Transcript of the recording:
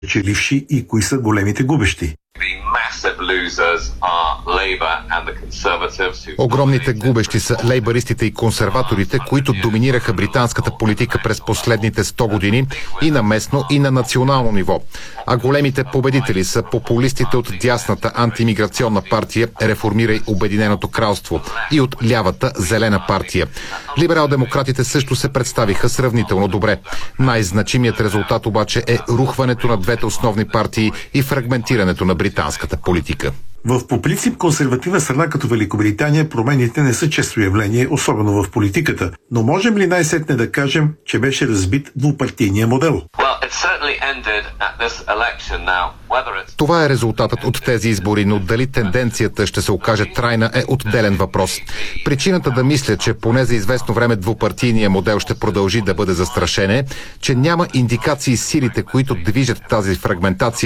печеливши и кои са големите губещи. Огромните губещи са лейбаристите и консерваторите, които доминираха британската политика през последните 100 години и на местно, и на национално ниво. А големите победители са популистите от дясната антимиграционна партия "Реформирай Обединеното кралство" и от лявата Зелена партия. Либерал-демократите също се представиха сравнително добре. Най-значимият резултат обаче е рухването на двете основни партии и фрагментирането на британската политика. В по принцип консервативна страна като Великобритания промените не са често явление, особено в политиката. Но можем ли най-сетне да кажем, че беше разбит двупартийния модел? Това е резултатът от тези избори, но дали тенденцията ще се окаже трайна е отделен въпрос. Причината да мисля, че поне за известно време двупартийния модел ще продължи да бъде застрашен е, че няма индикации силите, които движат тази фрагментация